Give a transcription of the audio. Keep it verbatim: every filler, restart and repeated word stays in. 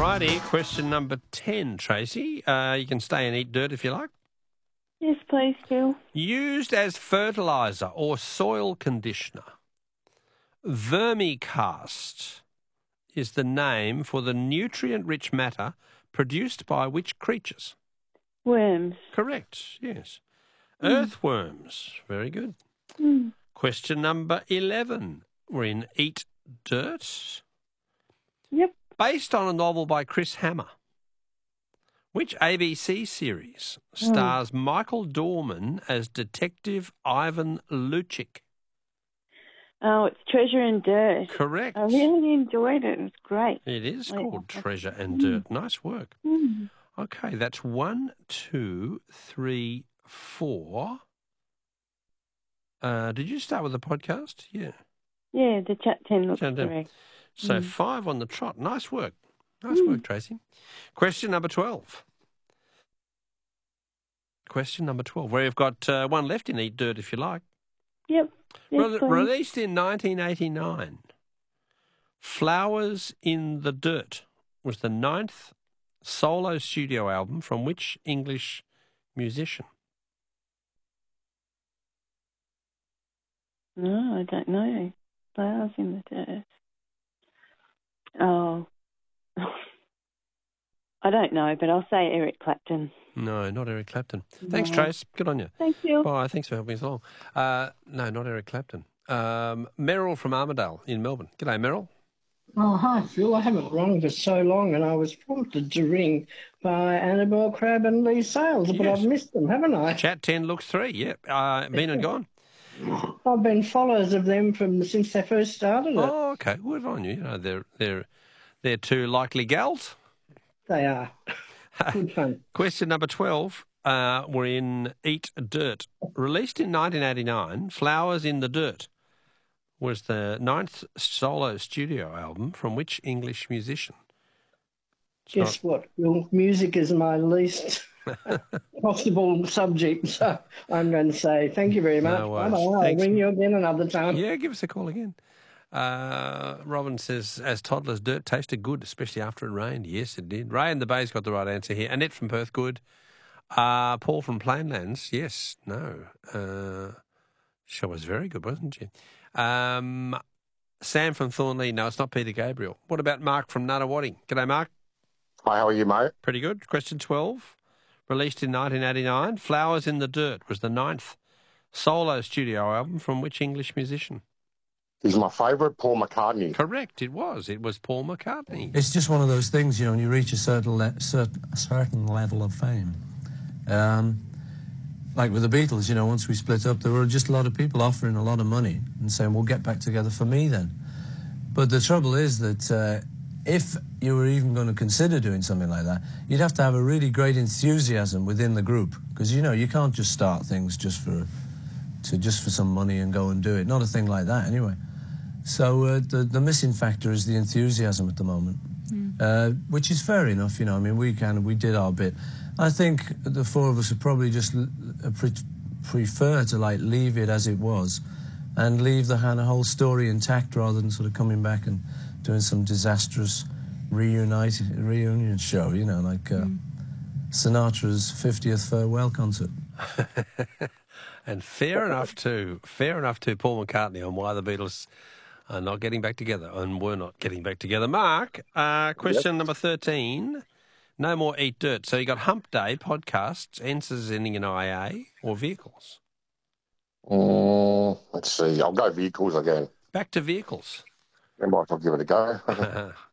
Righty, question number ten, Tracy. Uh, you can stay and eat dirt if you like. Yes, please, Phil. Used as fertiliser or soil conditioner, vermicast is the name for the nutrient-rich matter produced by which creatures? Worms. Correct, yes. Mm. Earthworms. Very good. Mm. Question number eleven. We're in Eat Dirt. Yep. Based on a novel by Chris Hammer, which A B C series stars Michael Dorman as Detective Ivan Luchik? Oh, it's Treasure and Dirt. Correct. I really enjoyed it. It was great. It is Wait. called Treasure and Mm. Dirt. Nice work. Mm. Okay, that's one, two, three, four. Uh, did you start with the podcast? Yeah. Yeah, the chat ten looks Chat ten. correct. So Mm. five on the trot. Nice work. Nice Mm. work, Tracy. Question number twelve. Question number twelve, where you've got uh, one left in Eat Dirt if you like. Yep. Yes, Re- please. released in nineteen eighty-nine, Flowers in the Dirt was the ninth solo studio album from which English musician? No, I don't know. Flowers in the Dirt. Oh. I don't know, but I'll say Eric Clapton. No, not Eric Clapton. Thanks, No. Trace. Good on you. Thank you. Bye. Thanks for helping us along. Uh, no, not Eric Clapton. Um, Merrill from Armidale in Melbourne. G'day, Merrill. Oh, hi, Phil. I haven't rung for so long, and I was prompted to ring by Annabelle Crabb and Lee Sales, but Yes. I've missed them, haven't I? Chat ten looks three. Yep. Uh, been and gone. I've been followers of them from since they first started it. Oh, okay. Good on you. You know, they're they're they're two likely gals. They are. Good fun. Question number twelve. Uh, we're in Eat Dirt. Released in nineteen eighty-nine, Flowers in the Dirt was the ninth solo studio album from which English musician? It's Guess not- what, Phil? Music is my least possible subject, so I'm going to say thank you very much. No worries. Bye-bye. I'll Thanks. ring you again another time. Yeah, give us a call again. Uh, Robin says, as toddlers, dirt tasted good, especially after it rained. Yes, it did. Ray and the Bay's got the right answer here. Annette from Perth, good. Uh, Paul from Plainlands, yes, no. Uh, she was very good, wasn't she? Um, Sam from Thornley, no, it's not Peter Gabriel. What about Mark from Nunawading? G'day, Mark. Hi, how are you, mate? Pretty good. Question twelve, released in nineteen eighty-nine, Flowers in the Dirt was the ninth solo studio album from which English musician? He's my favourite, Paul McCartney. Correct, it was. It was Paul McCartney. It's just one of those things, you know, when you reach a certain, le- certain, a certain level of fame. Um, like with the Beatles, you know, once we split up, there were just a lot of people offering a lot of money and saying, we'll get back together for me then. But the trouble is that uh, if you were even going to consider doing something like that, you'd have to have a really great enthusiasm within the group. Because, you know, you can't just start things just for, to, just for some money and go and do it. Not a thing like that, anyway. So uh, the, the missing factor is the enthusiasm at the moment, mm. uh, which is fair enough, you know. I mean, we kind of, we did our bit. I think the four of us would probably just l- pre- prefer to, like, leave it as it was and leave the kind of whole story intact rather than sort of coming back and doing some disastrous reunite, reunion show, you know, like uh, mm. Sinatra's fiftieth farewell concert. And fair enough too, fair enough to Paul McCartney on why the Beatles are not getting back together and were not getting back together. Mark, uh, question yep. number thirteen. No more Eat Dirt. So you got Hump Day, podcasts, answers ending in I A, or vehicles? Mm, let's see. I'll go vehicles again. Back to vehicles. I might as well give it a go.